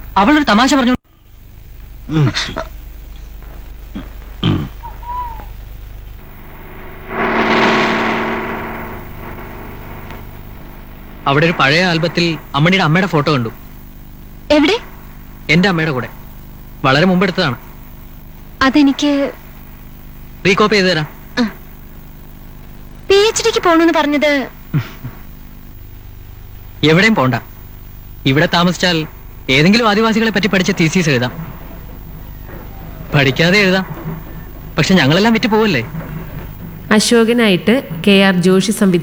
അവളൊരു തമാശ പറഞ്ഞു. അവിടെ ഒരു പഴയ ആൽബത്തിൽ അമ്മണിയുടെ അമ്മയുടെ ഫോട്ടോ കണ്ടു. എവിടെ? എന്റെ അമ്മയുടെ കൂടെ. വളരെ മുമ്പെടുത്തതാണ്. അതെനിക്ക് റീകോപ്പി ചെയ്ത് തരാം. PhDക്ക് പോണെന്ന് പറഞ്ഞത് എവിടെയും പോണ്ട. ഇവിടെ താമസിച്ചാൽ ഏതെങ്കിലും ആദിവാസികളെ പറ്റി പഠിച്ച തീസീസ് എഴുതാം. പഠിക്കാതെ എഴുതാം. പക്ഷെ ഞങ്ങളെല്ലാം വിറ്റ് പോവല്ലേ. അശോകനായിട്ട് KR ജോഷി സംവിധാനം